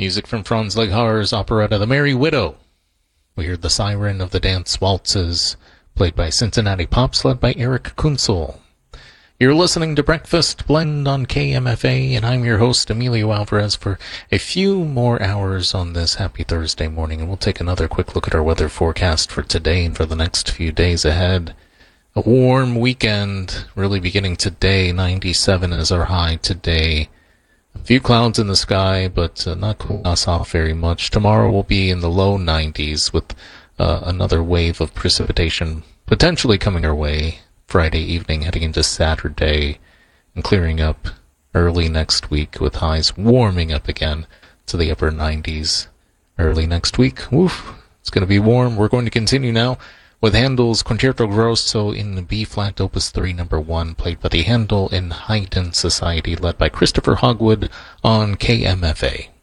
Music from Franz Leghar's operetta The Merry Widow. We heard the Siren of the Dance Waltzes, played by Cincinnati Pops, led by Eric Kunzel. You're listening to Breakfast Blend on KMFA, and I'm your host, Emilio Alvarez, for a few more hours on this happy Thursday morning, and we'll take another quick look at our weather forecast for today and for the next few days ahead. A warm weekend, really beginning today. 97 is our high today. A few clouds in the sky, but not cooling us off very much. Tomorrow will be in the low 90s with another wave of precipitation potentially coming our way Friday evening, heading into Saturday, and clearing up early next week with highs warming up again to the upper 90s early next week. Woof, it's going to be warm. We're going to continue now with Handel's Concerto Grosso in B-flat Opus 3 No. 1, played by the Handel and Haydn Society, led by Christopher Hogwood on KMFA.